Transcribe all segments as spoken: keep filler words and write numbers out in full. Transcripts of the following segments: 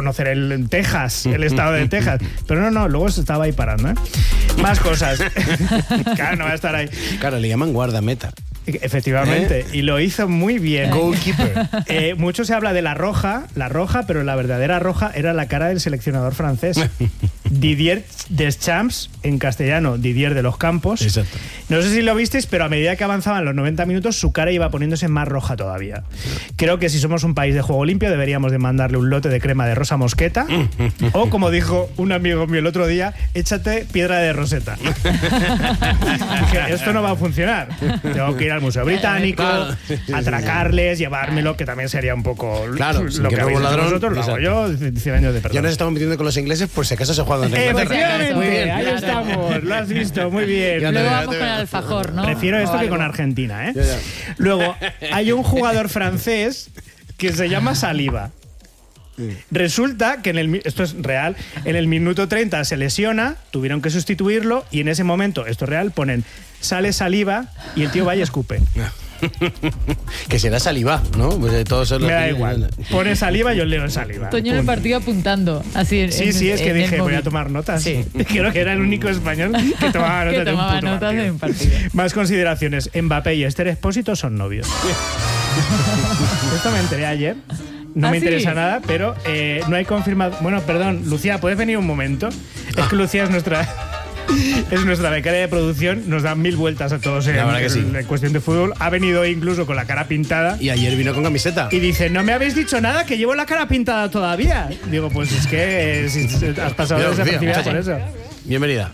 conocer el Texas, el estado de Texas. Pero no, no, luego se estaba ahí parando, ¿eh? Más cosas. Claro, no va a estar ahí. Claro, le llaman guardameta. Efectivamente, ¿eh? Y lo hizo muy bien. Goalkeeper. Eh, mucho se habla de la roja, la roja, pero la verdadera roja era la cara del seleccionador francés. Didier Deschamps, en castellano, Didier de los Campos. Exacto. No sé si lo visteis, pero a medida que avanzaban los noventa minutos, su cara iba poniéndose más roja todavía. Creo que si somos un país de juego limpio, deberíamos de mandarle un lote de crema de rosa mosqueta. O, como dijo un amigo mío el otro día, échate piedra de roseta. Dije, esto no va a funcionar. Tengo que ir al Museo Británico, claro, atracarles, llevármelo, que también sería un poco claro, lo que, que habéis hecho vosotros, lo hago yo, cien años de perdón. Ya nos estamos metiendo con los ingleses por si acaso se juegan en Efectivamente, muy bien, ahí claro. estamos, lo has visto, muy bien. Luego Luego vamos con el alfajor, ¿no? Prefiero esto que con Argentina, ¿eh? Ya, ya. Luego, hay un jugador francés que se llama Saliba. Resulta que en el, esto es real, en el minuto treinta se lesiona, tuvieron que sustituirlo y en ese momento, esto es real, ponen sale Saliba y el tío va y escupe. Que será Saliba, ¿no? Pues todos son los Me da que... igual. Pone Saliba y yo leo Saliba. Toño en el partido apuntando. Así en, sí, sí, es que en dije, voy a tomar notas. Sí. Creo que era el único español que tomaba notas, que tomaba de, un notas partido. de un partido. Más consideraciones. Mbappé y Esther Expósito son novios. Esto me enteré ayer. No ¿Ah, me sí? interesa nada, pero eh, no hay confirmado. Bueno, perdón, Lucía, ¿puedes venir un momento? Es que Lucía es nuestra... Es nuestra becaria de producción, nos da mil vueltas a todos en, que sí. en cuestión de fútbol. Ha venido hoy incluso con la cara pintada. Y ayer vino con camiseta. Y dice, no me habéis dicho nada, que llevo la cara pintada todavía. Digo, pues es que eh, si has pasado Yo, desapercibida por eso. Bienvenida.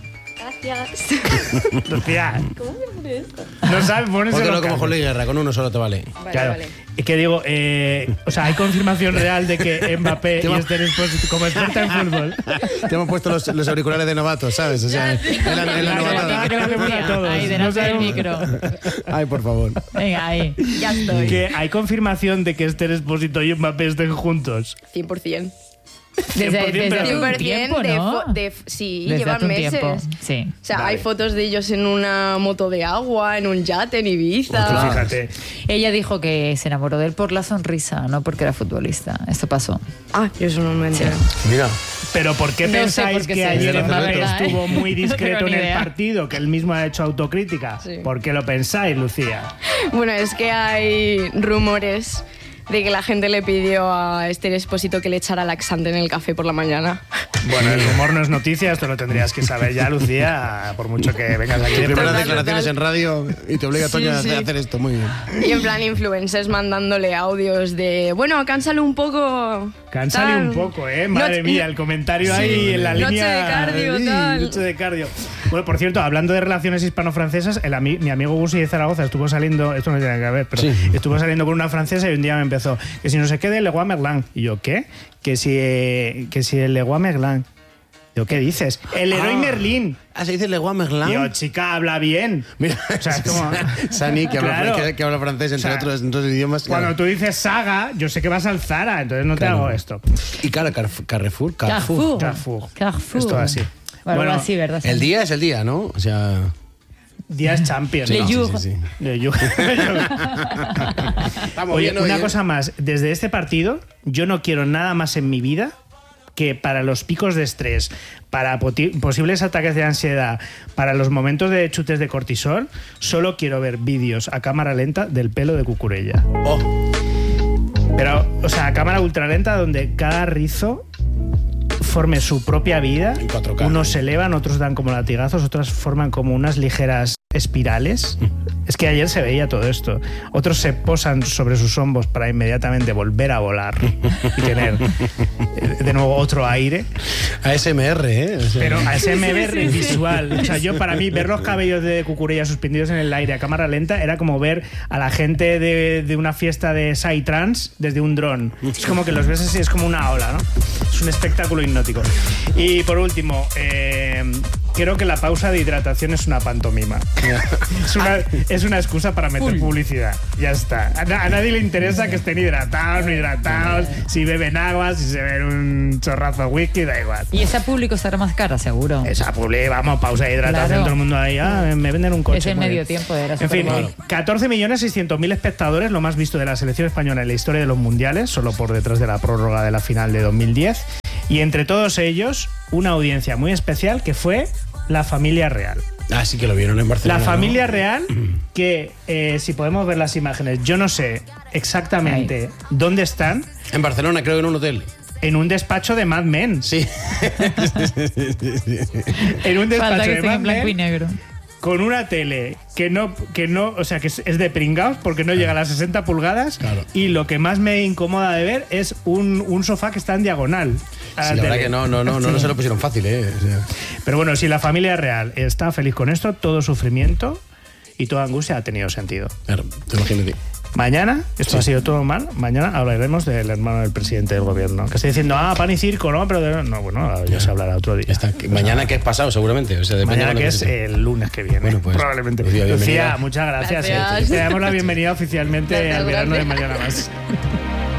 Gracias. Lucía. ¿Cómo se pone esto? No sabes ponerse Póntelo como Jorge Guerra, con uno solo te vale. Vale, claro. vale. Y que digo, eh, o sea, hay confirmación real de que Mbappé y Esther Expósito, como experta en fútbol. Te hemos puesto los, los auriculares de novato, ¿sabes? O sea, en la, en la novatada. Que lo hacemos a todos. Ahí, delante No del sabemos- micro. Ay, por favor. Venga, ahí. Ya estoy. Que hay confirmación de que Esther Expósito y Mbappé estén juntos. cien por ciento. Desde, cien por ciento, desde hace pero- un tiempo, de, ¿no? fo- de, sí, Desde llevan hace un meses. tiempo. Sí. O sea, Vale. hay fotos de ellos en una moto de agua, en un yate en Ibiza. Tú fíjate. Ella dijo que se enamoró de él por la sonrisa, no porque era futbolista. Esto pasó. Ah, yo eso no me entero. Mira. Pero ¿por qué No sé pensáis por qué que se ayer dice la Mbappé verdad, ¿eh? estuvo muy Pero discreto ni en el idea. partido, que él mismo ha hecho autocrítica? Sí. ¿Por qué lo pensáis, Lucía? Bueno, es que hay rumores de que la gente le pidió a Esther Expósito que le echara laxante en el café por la mañana. Bueno, el rumor no es noticia, esto lo tendrías que saber ya, Lucía, por mucho que vengas aquí de Primeras total, declaraciones total. en radio y te obliga a Toño Sí, a sí. hacer esto. Muy bien. Y en plan influencers mandándole audios de, bueno, cánsale un poco. Cánsale tal. un poco, ¿eh? Madre Noche- mía, el comentario Sí. ahí en la Noche línea... de cardio, Sí, tal. Noche de cardio. Bueno, por cierto, hablando de relaciones hispano-francesas, el ami- mi amigo Gusi de Zaragoza estuvo saliendo... Esto no tiene que ver, pero Sí. estuvo saliendo con una francesa y un día me empezó que si no se quede el Leroy Merlin. Y yo, ¿qué? Que si, eh, que si el Leroy Merlin. Yo, ¿qué dices? El Leroy Ah. Merlin. Ah, se dice Leroy Merlin. Yo, chica, habla bien. Mira, O sea, es como... Sani, que habla, Claro. que, que habla francés, entre O sea, otros, entre otros idiomas. Cuando claro. tú dices saga, yo sé que vas al Zara, entonces no te Claro. hago esto. Y claro, Carf- Carrefour, Carrefour. Carrefour. Carrefour. Carrefour. Es todo así. Bueno, Bueno, así, ¿verdad? El día es el día, ¿no? O sea... Días Champions. Le ¿no? jour. sí, sí. Le jour. Estamos Oye, bien hoy, una ¿eh? cosa más. Desde este partido, yo no quiero nada más en mi vida que para los picos de estrés, para poti- posibles ataques de ansiedad, para los momentos de chutes de cortisol, solo quiero ver vídeos a cámara lenta del pelo de Cucurella. Oh, Pero, o sea, a cámara ultralenta donde cada rizo forme su propia vida. En cuatro K. Unos se elevan, otros dan como latigazos, otros forman como unas ligeras espirales. Es que ayer se veía todo esto. Otros se posan sobre sus hombros para inmediatamente volver a volar y tener eh, de nuevo otro aire. A S M R, ¿eh? O sea, Pero a ese M V visual. O sea, yo para mí ver los cabellos de Cucurella suspendidos en el aire a cámara lenta era como ver a la gente de, de una fiesta de Psytrance desde un dron. Es como que los ves así, es como una ola, ¿no? Es un espectáculo hipnótico. Y por último, eh, creo que la pausa de hidratación es una pantomima. Es una, es una excusa para meter publicidad. Ya está. A, na- a nadie le interesa que estén hidratados, no hidratados, si beben agua, si se ven un chorrazo de whisky, da igual. Y esa público estará más cara, seguro. Esa publi, vamos, pausa de hidratación, Claro. todo el mundo ahí, ah, me venden un coche. Es el muy medio bien. tiempo, era En fin, superguay. catorce millones seiscientos mil espectadores, lo más visto de la selección española en la historia de los mundiales, solo por detrás de la prórroga de la final de dos mil diez. Y entre todos ellos, una audiencia muy especial que fue la familia real. Ah, sí que lo vieron en Barcelona. La familia ¿no? real, que eh, si podemos ver las imágenes, yo no sé exactamente Ay. dónde están. En Barcelona, creo, en un hotel. En un despacho de Mad Men. Sí. En un despacho Falta que de Mad en blanco Men. y negro. Con una tele que no, que no, o sea, que es, es de pringaos porque no llega a las sesenta pulgadas. Claro. Y lo que más me incomoda de ver es un, un sofá que está en diagonal. Sí, la verdad que no, no, no, no, no se lo pusieron fácil, ¿eh? O sea. Pero bueno, si la familia real está feliz con esto, todo sufrimiento y toda angustia ha tenido sentido. Claro, te imagínate. Mañana, esto sí. ha sido todo mal, mañana hablaremos del hermano del presidente del gobierno, que está diciendo, ah, pan y circo, ¿no? Pero de... no, bueno, ya, ya se hablará otro día. Está, mañana que es pasado, seguramente. O sea, mañana que es el lunes que viene, bueno, pues, probablemente. Lucía, Lucía, muchas gracias. gracias. Te damos la bienvenida oficialmente Gracias, al verano gracias. de Mañana Más.